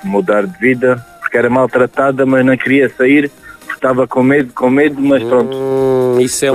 mudar de vida, porque era maltratada, mas não queria sair, porque estava com medo, mas pronto. Isso é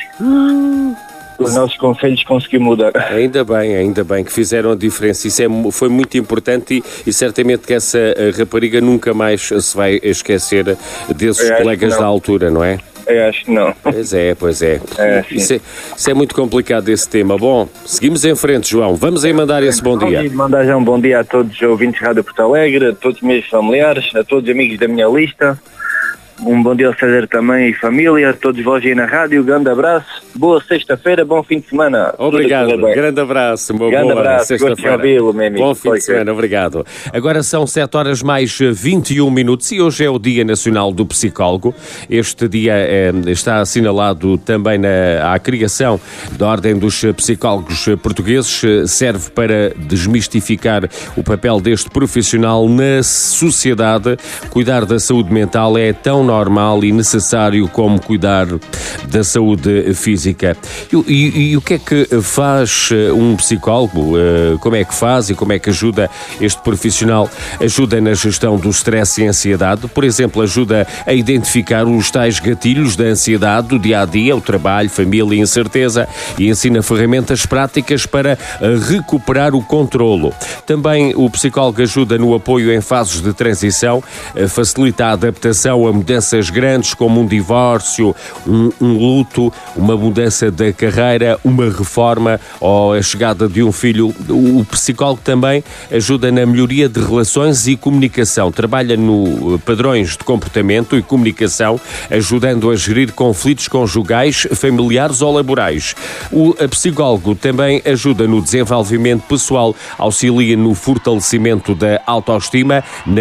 os nossos conselhos consegui mudar. Ainda bem que fizeram a diferença. Isso foi muito importante e certamente que essa rapariga nunca mais se vai esquecer desses colegas da altura, não é? Eu acho que não. Pois é. Isso é muito complicado, esse tema. Bom, seguimos em frente, João. Vamos aí mandar esse bom dia. Mandar já um bom dia a todos os ouvintes da Rádio Porto Alegre, a todos os meus familiares, a todos os amigos da minha lista. Um bom dia ao César também e família, a todos vós aí na rádio, grande abraço, boa sexta-feira, bom fim de semana. Obrigado, grande abraço, boa sexta-feira. Bom fim de semana, obrigado. Agora são 7 horas mais 21 minutos e hoje é o Dia Nacional do Psicólogo. Este dia está assinalado também à criação da Ordem dos Psicólogos Portugueses, serve para desmistificar o papel deste profissional na sociedade. Cuidar da saúde mental é tão normal e necessário como cuidar da saúde física. E o que é que faz um psicólogo? Como é que faz e como é que ajuda este profissional? Ajuda na gestão do stress e ansiedade, por exemplo, ajuda a identificar os tais gatilhos da ansiedade do dia-a-dia, o trabalho, família e incerteza, e ensina ferramentas práticas para recuperar o controlo. Também o psicólogo ajuda no apoio em fases de transição, facilita a adaptação a mudanças grandes como um divórcio, um luto, uma mudança da carreira, uma reforma ou a chegada de um filho. O psicólogo também ajuda na melhoria de relações e comunicação. Trabalha no padrões de comportamento e comunicação, ajudando a gerir conflitos conjugais, familiares ou laborais. O psicólogo também ajuda no desenvolvimento pessoal, auxilia no fortalecimento da autoestima,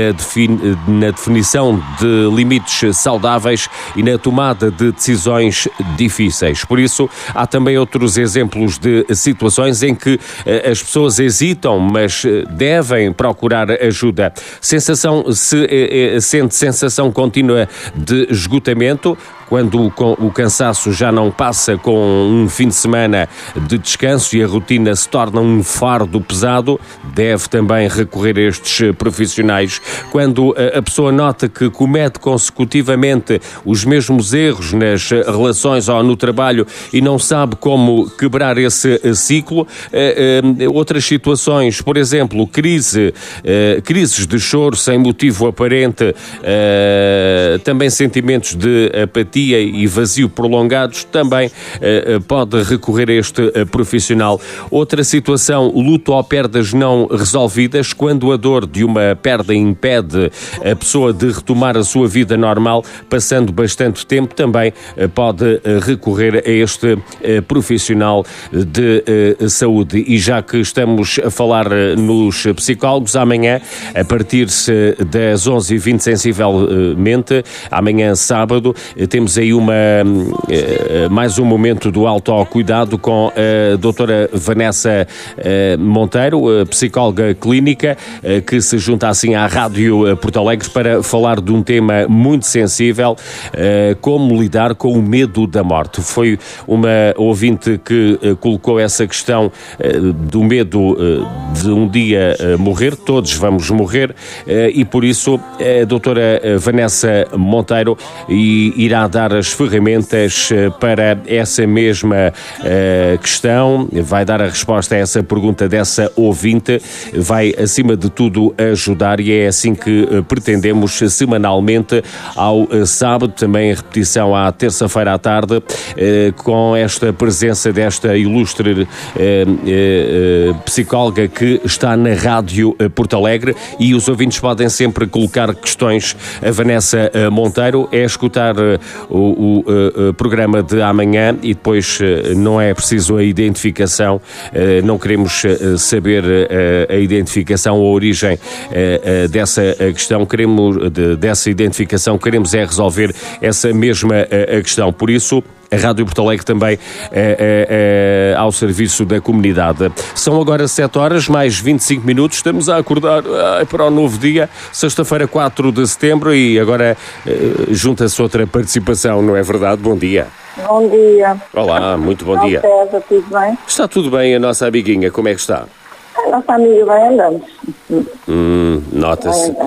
na definição de limites saudáveis e na tomada de decisões difíceis. Por isso, há também outros exemplos de situações em que as pessoas hesitam, mas devem procurar ajuda. Sente sensação contínua de esgotamento, quando o cansaço já não passa com um fim de semana de descanso e a rotina se torna um fardo pesado, deve também recorrer a estes profissionais. Quando a pessoa nota que comete consecutivamente os mesmos erros nas relações ou no trabalho e não sabe como quebrar esse ciclo, outras situações, por exemplo, crises de choro sem motivo aparente, também sentimentos de apatia e vazio prolongados, também pode recorrer a este profissional. Outra situação, luto ou perdas não resolvidas, quando a dor de uma perda impede a pessoa de retomar a sua vida normal, passando bastante tempo, também pode recorrer a este profissional de saúde. E já que estamos a falar nos psicólogos, amanhã, a partir das 11h20, sensivelmente, amanhã sábado, temos aí mais um momento do autocuidado com a doutora Vanessa Monteiro, psicóloga clínica, que se junta assim à Rádio Porto Alegre para falar de um tema muito sensível, como lidar com o medo da morte. Foi uma ouvinte que colocou essa questão do medo de um dia morrer, todos vamos morrer, e por isso a doutora Vanessa Monteiro irá dar as ferramentas para essa mesma questão, vai dar a resposta a essa pergunta dessa ouvinte, vai acima de tudo ajudar, e é assim que pretendemos semanalmente ao sábado, também em repetição à terça-feira à tarde, com esta presença desta ilustre psicóloga que está na Rádio Porto Alegre, e os ouvintes podem sempre colocar questões a Vanessa Monteiro. É escutar o programa de amanhã e depois não é preciso a identificação, não queremos saber a identificação ou a origem dessa questão, dessa identificação, queremos é resolver essa mesma questão. Por isso, a Rádio Porto Alegre também ao serviço da comunidade. São agora 7 horas, mais 25 minutos. Estamos a acordar para o novo dia, sexta-feira, 4 de setembro, e agora junta-se outra participação, não é verdade? Bom dia. Bom dia. Olá, muito bom dia. César, tudo bem? Está tudo bem, a nossa amiguinha, como é que está? A nossa amiga vai andando. Nota-se.